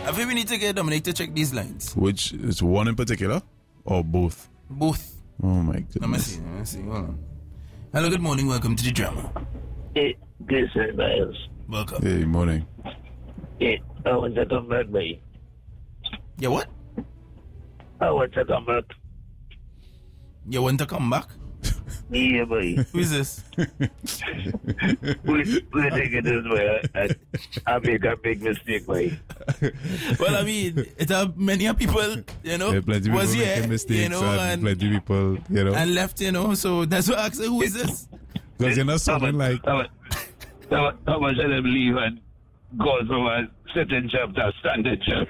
I think we need to get Dominic to check these lines. Which is one in particular or both? Both. Oh my goodness. Let me see. Hold on. Hello, good morning. Welcome to the drama. Hey, good sir, Miles. Welcome. Hey, morning. Hey, I want to come back, boy. Yeah, what? I want to come back. You want to come back? Yeah, boy. Who is this? We take it this way. I make a big mistake, boy. Well, I mean, it's many people, you know, Yeah, plenty of was people here, making mistakes, you know, and plenty of people, you know. and left, you know. So that's why I asked, who is this? Because you're not someone like... How much I them leave and go from a certain job to a standard job?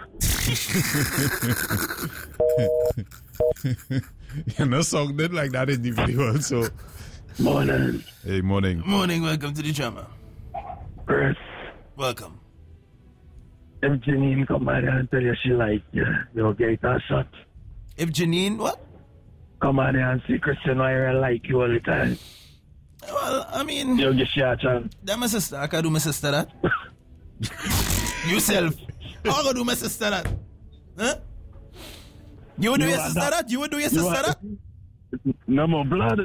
You're not sounding like that in the video, so... Morning, Hey, morning. Morning, welcome to the drama. Chris. Welcome. If Janine come out and tell you she like you, you'll get a shot. If Janine, what? Come out and see Christian Wire like you all the time. Well, I mean, You'll get shot, chance. that's my sister. I can do my sister that. Yourself. How can do my sister that? Huh? You would do your sister that? You would do your sister that? No more blood.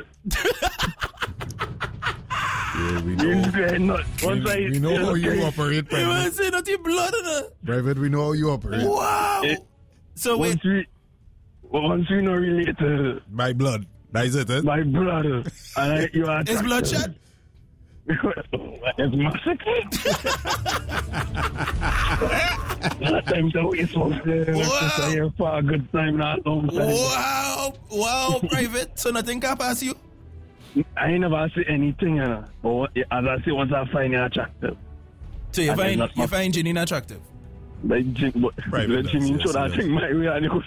Yeah, we You know. We know how you operate, You Private. want to say nothing blood in it? Private, we know how you operate. Wow. So wait, Once we know related, By blood. That is it, eh? my brother, and you are it's bloodshot? It's massacre. That time to waste was there. Wow. Here for a good time, not long time. Wow, Private. So nothing can pass you? I ain't never see anything, you know. But as I say, once I find you attractive. So you And find then that's Janine attractive? Like, Private let Jimmy does, show that yes, thing my way and you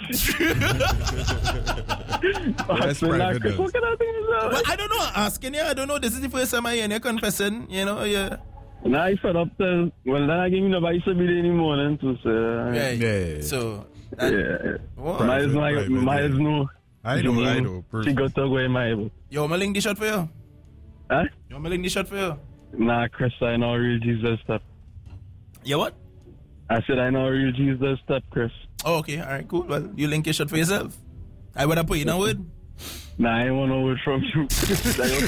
Yes, private does. What can I think? Well, I don't know. I'm asking you. I don't know. This is the first time I hear you confessing. You know, yeah. Now I fed up to, well, then I give me no vice to be anymore, then to say, Right. Yeah. So, yeah. wow. Private, My yeah. no. I know. She Perfect. got to go in my able. Yo, I'm link the shot for you. Huh? You want me link the shot for you? Nah, Chris, I know real Jesus step. Yeah, what? I said I know real Jesus step, Chris. Oh, okay. All right, cool. Well, you link your shot for yourself. I would have put you in a word. Nah, I ain't want no word from you.